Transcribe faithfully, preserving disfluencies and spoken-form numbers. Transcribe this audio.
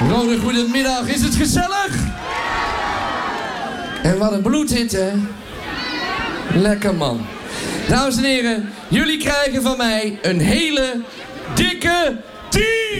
Rode, goedemiddag. Is het gezellig? En wat een bloedhit, hè? Lekker, man. Dames en heren, jullie krijgen van mij een hele dikke tien!